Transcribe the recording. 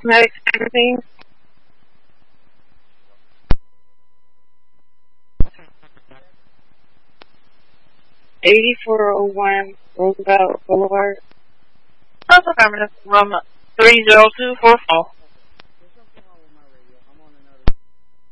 Cosmetics magazine. 8401 Roosevelt Boulevard. That's affirmative. Room 30244.